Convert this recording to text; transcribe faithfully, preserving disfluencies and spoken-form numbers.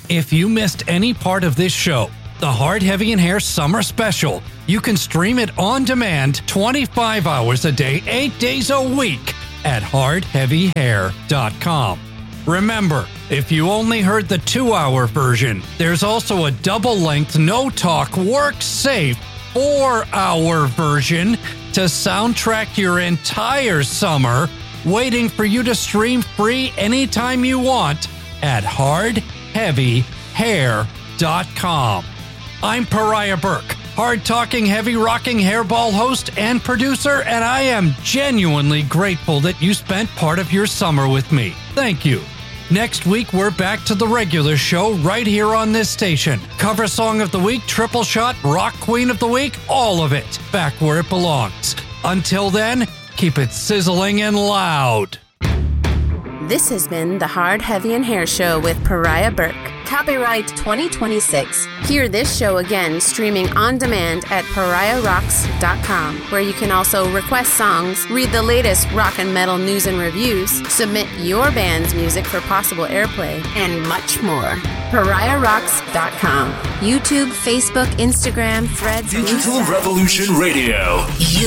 If you missed any part of this show, the Hard, Heavy, and Hair Summer Special, you can stream it on demand twenty-five hours a day, eight days a week at hard heavy hair dot com. Remember, if you only heard the two-hour version, there's also a double-length, no-talk, work-safe four-hour version to soundtrack your entire summer, waiting for you to stream free anytime you want at hard heavy hair dot com. I'm Pariah Burke, hard-talking, heavy-rocking hairball host and producer, and I am genuinely grateful that you spent part of your summer with me. Thank you. Next week, we're back to the regular show right here on this station. Cover Song of the Week, Triple Shot, Rock Queen of the Week, all of it back where it belongs. Until then, keep it sizzling and loud. This has been the Hard, Heavy, and Hair Show with Pariah Burke. Copyright twenty twenty-six. Hear this show again streaming on demand at pariah rocks dot com, where you can also request songs, read the latest rock and metal news and reviews, submit your band's music for possible airplay, and much more. pariah rocks dot com. YouTube, Facebook, Instagram, Threads, Digital Revolution Radio.